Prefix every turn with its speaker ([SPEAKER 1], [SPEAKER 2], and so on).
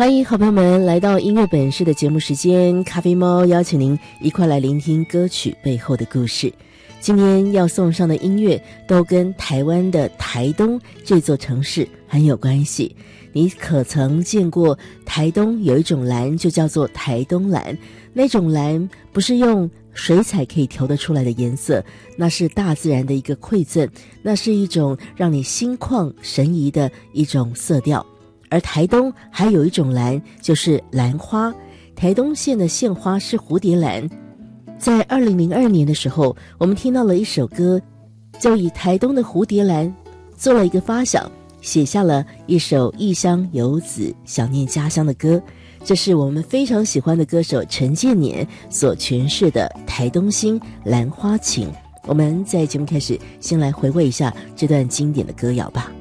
[SPEAKER 1] 欢迎好朋友们来到音乐本事的节目时间，咖啡猫邀请您一块来聆听歌曲背后的故事。今天要送上的音乐都跟台湾的台东这座城市很有关系。你可曾见过台东有一种蓝就叫做台东蓝，那种蓝不是用水彩可以调得出来的颜色，那是大自然的一个馈赠，那是一种让你心旷神怡的一种色调。而台东还有一种蓝，就是兰花。台东县的县花是蝴蝶兰。在2002年的时候，我们听到了一首歌，就以台东的蝴蝶兰做了一个发想，写下了一首异乡游子想念家乡的歌。这是我们非常喜欢的歌手陈建年所诠释的台东新兰花情。我们在节目开始先来回味一下这段经典的歌谣吧。